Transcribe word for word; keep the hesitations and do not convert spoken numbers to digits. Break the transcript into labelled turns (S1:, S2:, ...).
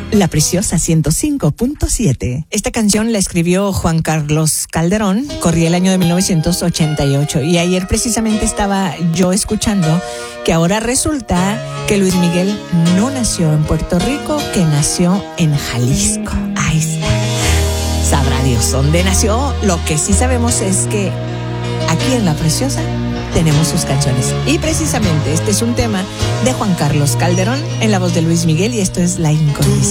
S1: La Preciosa ciento cinco punto siete. Esta canción la escribió Juan Carlos Calderón, corría el año de mil novecientos ochenta y ocho. Y ayer precisamente estaba yo escuchando que ahora resulta que Luis Miguel no nació en Puerto Rico, que nació en Jalisco. Ahí está. Sabrá Dios dónde nació. Lo que sí sabemos es que aquí en La Preciosa tenemos sus canciones. Y precisamente este es un tema de Juan Carlos Calderón en la voz de Luis Miguel y esto es La Incondicional.